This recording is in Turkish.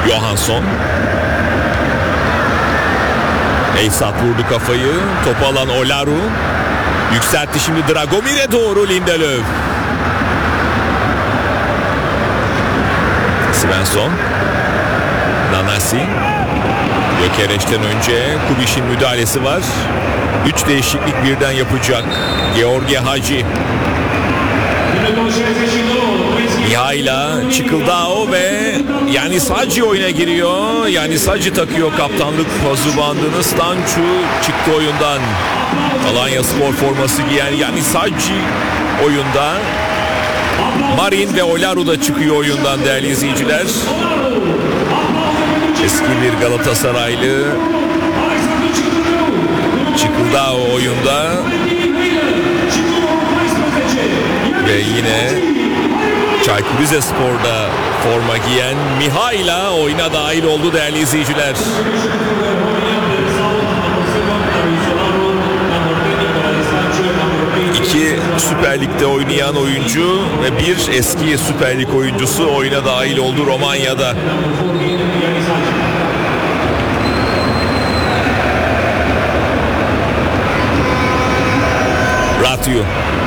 Johansson. Eysat vurdu kafayı. Topu alan Olaru. Yükseltti şimdi Dragomir'e doğru Lindelöf. Svensson. Nanasi. Gökereş'ten önce Kubiş'in müdahalesi var. 3 değişiklik birden yapacak George Hagi. Mihaila Çıkıldao ve Yanis Hagi oyuna giriyor. Yanis Hagi takıyor kaptanlık pozu bandını. Stancu çıktı oyundan. Alanyaspor forması giyen Yanis Hagi oyunda. Marin ve Olaru da çıkıyor oyundan değerli izleyiciler. Eski bir Galatasaraylı Çıkıldao oyunda. Ve yine Çaykur Rizespor'da forma giyen Mihaila oyuna dahil oldu değerli izleyiciler. İki Süper Lig'de oynayan oyuncu ve bir eski Süper Lig oyuncusu oyuna dahil oldu Romanya'da. Ratio.